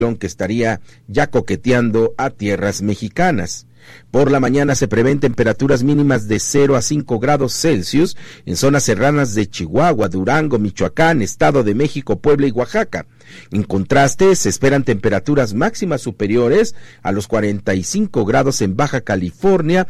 que estaría ya coqueteando a tierras mexicanas. Por la mañana se prevén temperaturas mínimas de 0 a 5 grados Celsius en zonas serranas de Chihuahua, Durango, Michoacán, Estado de México, Puebla y Oaxaca. En contraste, se esperan temperaturas máximas superiores a los 45 grados en Baja California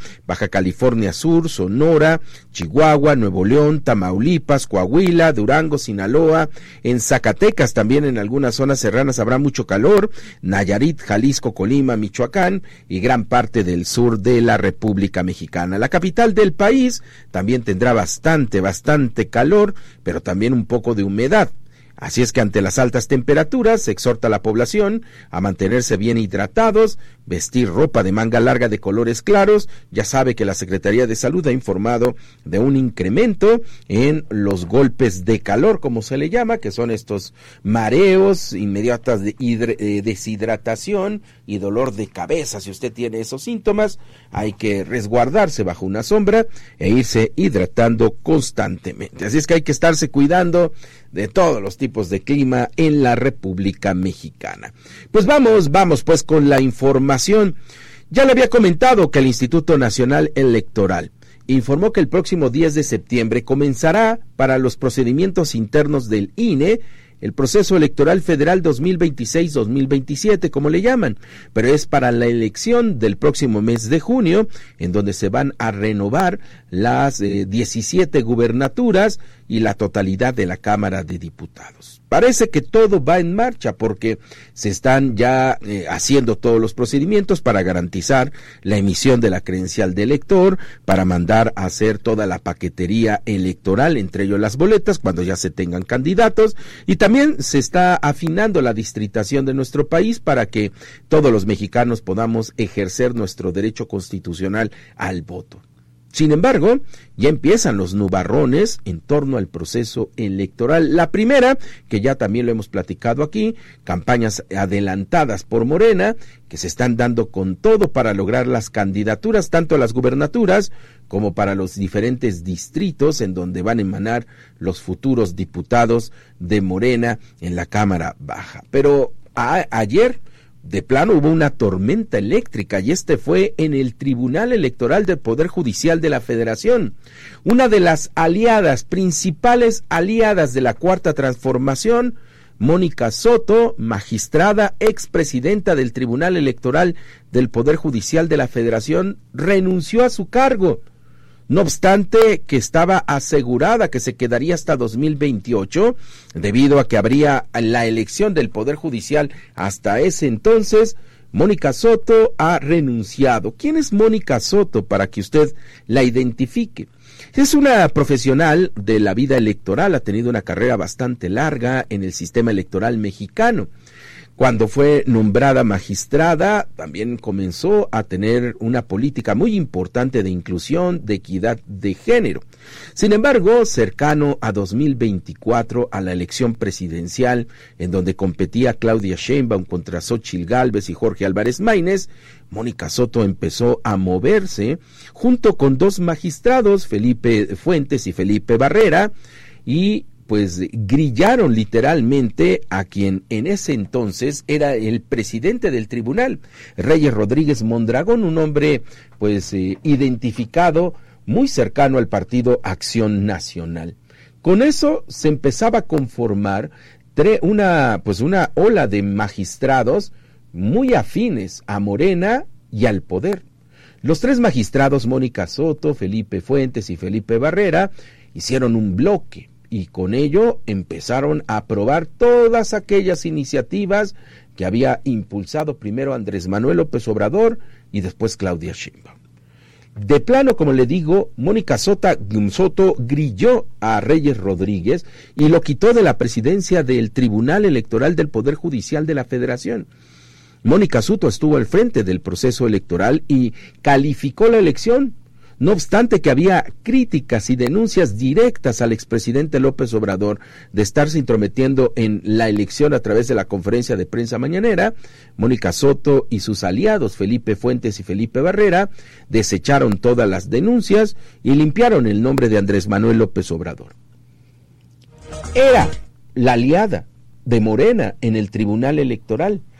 Sur, Sonora, Chihuahua, Nuevo León, Tamaulipas, Coahuila, Durango, Sinaloa. En Zacatecas también en algunas zonas serranas habrá mucho calor, Nayarit, Jalisco, Colima, Michoacán y gran parte del sur de la República Mexicana. La capital del país también tendrá bastante calor, pero también un poco de humedad. Así es que ante las altas temperaturas se exhorta a la población a mantenerse bien hidratados, vestir ropa de manga larga de colores claros. Ya sabe que la Secretaría de Salud ha informado de un incremento en los golpes de calor, como se le llama, que son estos mareos, inmediatas de deshidratación y dolor de cabeza. Si usted tiene esos síntomas, hay que resguardarse bajo una sombra e irse hidratando constantemente. Así es que hay que estarse cuidando de todos los tipos de clima en la República Mexicana. Pues vamos pues con la información. Ya le había comentado que el Instituto Nacional Electoral informó que el próximo 10 de septiembre comenzará para los procedimientos internos del INE el proceso electoral federal 2026-2027, como le llaman, pero es para la elección del próximo mes de junio, en donde se van a renovar las 17 gubernaturas y la totalidad de la Cámara de Diputados. Parece que todo va en marcha porque se están ya haciendo todos los procedimientos para garantizar la emisión de la credencial de elector, para mandar a hacer toda la paquetería electoral, entre ellos las boletas, cuando ya se tengan candidatos, y también se está afinando la distritación de nuestro país para que todos los mexicanos podamos ejercer nuestro derecho constitucional al voto. Sin embargo, ya empiezan los nubarrones en torno al proceso electoral. La primera, que ya también lo hemos platicado aquí, campañas adelantadas por Morena, que se están dando con todo para lograr las candidaturas, tanto a las gubernaturas como para los diferentes distritos en donde van a emanar los futuros diputados de Morena en la Cámara Baja. Pero ayer, de plano, hubo una tormenta eléctrica y fue en el Tribunal Electoral del Poder Judicial de la Federación. Una de las principales aliadas de la Cuarta Transformación, Mónica Soto, magistrada, expresidenta del Tribunal Electoral del Poder Judicial de la Federación, renunció a su cargo. No obstante que estaba asegurada que se quedaría hasta 2028, debido a que habría la elección del Poder Judicial hasta ese entonces, Mónica Soto ha renunciado. ¿Quién es Mónica Soto para que usted la identifique? Es una profesional de la vida electoral, ha tenido una carrera bastante larga en el sistema electoral mexicano. Cuando fue nombrada magistrada, también comenzó a tener una política muy importante de inclusión, de equidad de género. Sin embargo, cercano a 2024, a la elección presidencial, en donde competía Claudia Sheinbaum contra Xóchitl Gálvez y Jorge Álvarez Maínez, Mónica Soto empezó a moverse junto con dos magistrados, Felipe Fuentes y Felipe Barrera, y pues grillaron literalmente a quien en ese entonces era el presidente del tribunal, Reyes Rodríguez Mondragón, un hombre pues identificado muy cercano al partido Acción Nacional. Con eso se empezaba a conformar una ola de magistrados muy afines a Morena y al poder. Los tres magistrados, Mónica Soto, Felipe Fuentes y Felipe Barrera, hicieron un bloque, y con ello empezaron a aprobar todas aquellas iniciativas que había impulsado primero Andrés Manuel López Obrador y después Claudia Sheinbaum. De plano, como le digo, Mónica Soto grilló a Reyes Rodríguez y lo quitó de la presidencia del Tribunal Electoral del Poder Judicial de la Federación. Mónica Soto estuvo al frente del proceso electoral y calificó la elección. No obstante que había críticas y denuncias directas al expresidente López Obrador de estarse intrometiendo en la elección a través de la conferencia de prensa mañanera, Mónica Soto y sus aliados Felipe Fuentes y Felipe Barrera desecharon todas las denuncias y limpiaron el nombre de Andrés Manuel López Obrador. Era la aliada de Morena en el Tribunal Electoral.